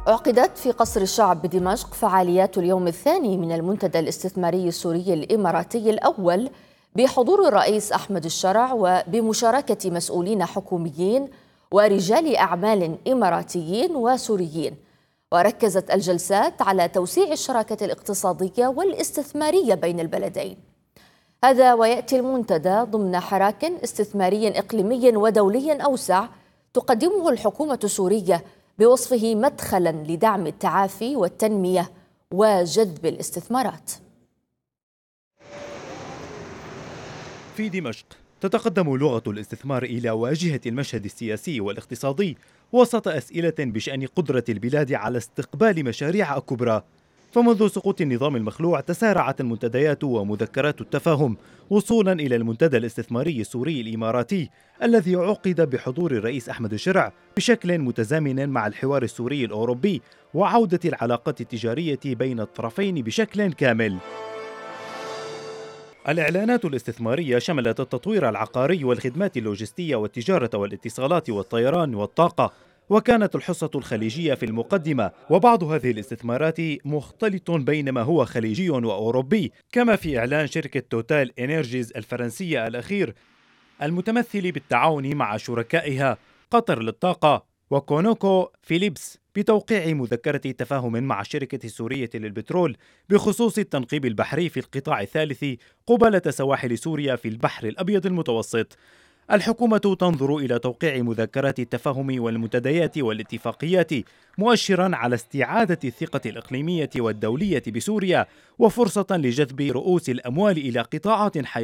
عقدت في قصر الشعب بدمشق فعاليات اليوم الثاني من المنتدى الاستثماري السوري الإماراتي الأول بحضور الرئيس أحمد الشرع وبمشاركة مسؤولين حكوميين ورجال أعمال إماراتيين وسوريين. وركزت الجلسات على توسيع الشراكة الاقتصادية والاستثمارية بين البلدين. هذا ويأتي المنتدى ضمن حراك استثماري إقليمي ودولي أوسع تقدمه الحكومة السورية بوصفه مدخلاً لدعم التعافي والتنمية وجذب الاستثمارات. في دمشق تتقدم لغة الاستثمار إلى واجهة المشهد السياسي والاقتصادي وسط أسئلة بشأن قدرة البلاد على استقبال مشاريع كبرى. فمنذ سقوط النظام المخلوع تسارعت المنتديات ومذكرات التفاهم وصولا إلى المنتدى الاستثماري السوري الإماراتي الذي عقد بحضور الرئيس أحمد الشرع بشكل متزامن مع الحوار السوري الأوروبي وعودة العلاقات التجارية بين الطرفين بشكل كامل. الإعلانات الاستثمارية شملت التطوير العقاري والخدمات اللوجستية والتجارة والاتصالات والطيران والطاقة، وكانت الحصة الخليجية في المقدمة، وبعض هذه الاستثمارات مختلط بين ما هو خليجي وأوروبي، كما في إعلان شركة توتال إنرجيز الفرنسية الأخير المتمثل بالتعاون مع شركائها قطر للطاقة وكونوكو فيليبس بتوقيع مذكرة تفاهم مع الشركة السورية للبترول بخصوص التنقيب البحري في القطاع الثالث قبالة سواحل سوريا في البحر الأبيض المتوسط. الحكومة تنظر إلى توقيع مذكرات التفاهم والمنتديات والاتفاقيات مؤشرا على استعادة الثقة الإقليمية والدولية بسوريا وفرصة لجذب رؤوس الأموال إلى قطاعات حيوية